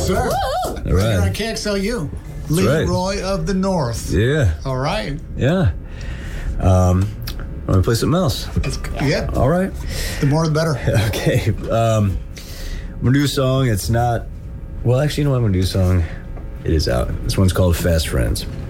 sir. All Here right. on KXLU. right. Leroy of the North. Yeah. All right. Yeah. Want to play something else? Yeah. All right. The more the better. Okay. I'm going to do a song. It's not... Well, actually, you know what? I'm going to do a song. It is out. This one's called Fast Friends.